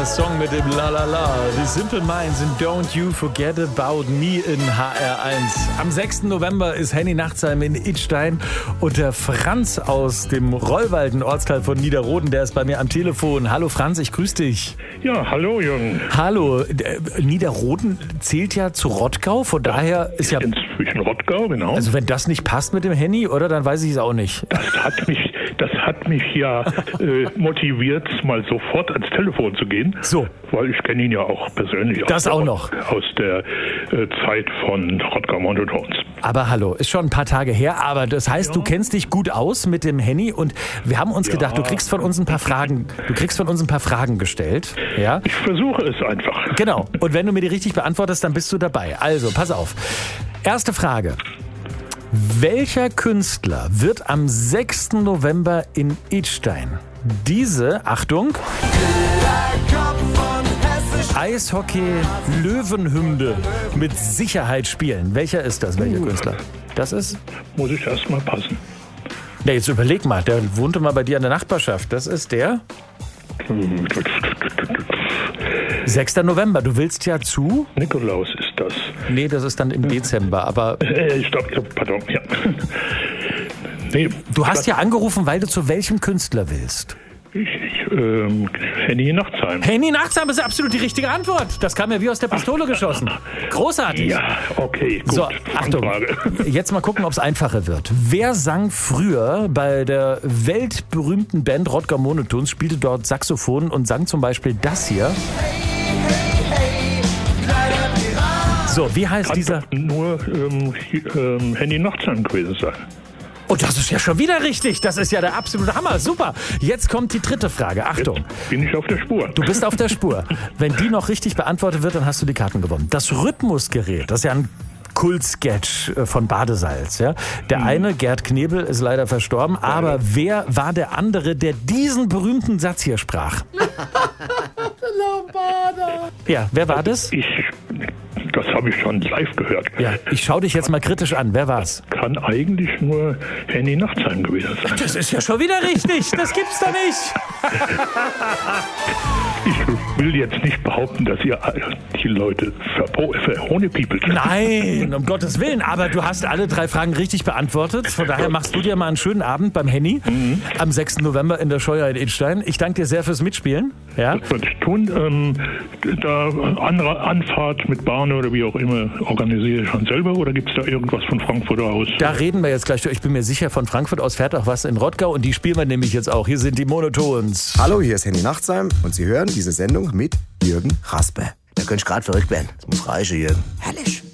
der Song mit dem La La La. Die Simple Minds in Don't You Forget About Me in HR1. Am 6. November ist Henny Nachtsheim in Idstein und der Franz aus dem Rollwalden, Ortsteil von Niederroden, der ist bei mir am Telefon. Hallo Franz, ich grüße dich. Ja, hallo Jürgen. Hallo, Niederroden zählt ja zu Rottgau, von daher ist ja... Inzwischen Rottgau, genau. Also wenn das nicht passt mit dem Henny, oder, dann weiß ich es auch nicht. Das hat mich ja motiviert, mal sofort ans Telefon zu gehen. So. Weil ich kenne ihn ja auch persönlich. Das auch noch. Aus der Zeit von Rottgau Monotones. Aber hallo, ist schon ein paar Tage her, aber das heißt, Du kennst dich gut aus mit dem Henny und wir haben uns gedacht, du kriegst von uns ein paar Fragen gestellt. Ja? Ich versuche es einfach. Genau. Und wenn du mir die richtig beantwortest, dann bist du dabei. Also, pass auf. Erste Frage. Welcher Künstler wird am 6. November in Idstein diese, Achtung, Eishockey-Löwenhymne mit Sicherheit spielen? Welcher ist das? Welcher Künstler? Das ist? Muss ich erst mal passen. Ja, jetzt überleg mal, der wohnte mal bei dir in der Nachbarschaft. Das ist der? 6. November, du willst ja zu? Nikolaus ist das. Nee, das ist dann im Dezember, aber... Pardon, ja. Nee, du hast ja angerufen, weil du zu welchem Künstler willst? Henny Nachtsheim. Henny Nachtsheim ist absolut die richtige Antwort. Das kam ja wie aus der Pistole geschossen. Großartig. Ja, okay, gut. So, Achtung, jetzt mal gucken, ob es einfacher wird. Wer sang früher bei der weltberühmten Band Rottgau Monotones, spielte dort Saxophon und sang zum Beispiel das hier? So, wie heißt dieser? Nur Henny Nachtsheim gewesen sein. Oh, das ist ja schon wieder richtig. Das ist ja der absolute Hammer. Super. Jetzt kommt die dritte Frage. Achtung. Jetzt bin ich auf der Spur. Du bist auf der Spur. Wenn die noch richtig beantwortet wird, dann hast du die Karten gewonnen. Das Rhythmusgerät, das ist ja ein Kultsketch von Badesalz. Ja? Der eine, Gerd Knebel, ist leider verstorben. Aber wer war der andere, der diesen berühmten Satz hier sprach? Ja, wer war das? Das habe ich schon live gehört. Ja, ich schaue dich jetzt mal kritisch an. Wer war's? Kann eigentlich nur Henny Nachtsheim gewesen sein. Das ist ja schon wieder richtig. Das gibt's doch nicht. Ich will jetzt nicht behaupten, dass ihr die Leute verhohnepiepelt. Nein, um Gottes Willen. Aber du hast alle 3 Fragen richtig beantwortet. Von daher machst du dir mal einen schönen Abend beim Henny am 6. November in der Scheuer in Idstein. Ich danke dir sehr fürs Mitspielen. Ja? Das würde ich tun. Da andere Anfahrt mit Bahn oder wie auch immer organisiere ich schon selber oder gibt es da irgendwas von Frankfurt aus? Da reden wir jetzt gleich. Ich bin mir sicher, von Frankfurt aus fährt auch was in Rottgau und die spielen wir nämlich jetzt auch. Hier sind die Monotones. Hallo, hier ist Henny Nachtsheim und Sie hören diese Sendung mit Jürgen Raspe. Da könnte ich gerade verrückt werden. Das muss reichen, Jürgen. Herrlich.